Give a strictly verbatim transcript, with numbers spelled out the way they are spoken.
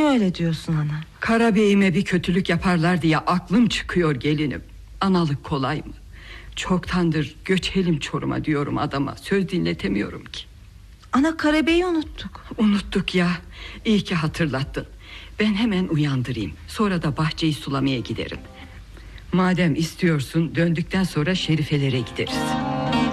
öyle diyorsun ana? Karabeyime bir kötülük yaparlar diye aklım çıkıyor gelinim. Analık kolay mı? Çoktandır göçelim Çorum'a diyorum adama, söz dinletemiyorum ki. Ana, Karabey'i unuttuk. Unuttuk ya, iyi ki hatırlattın. Ben hemen uyandırayım, sonra da bahçeyi sulamaya giderim. Madem istiyorsun, döndükten sonra Şerifelere gideriz.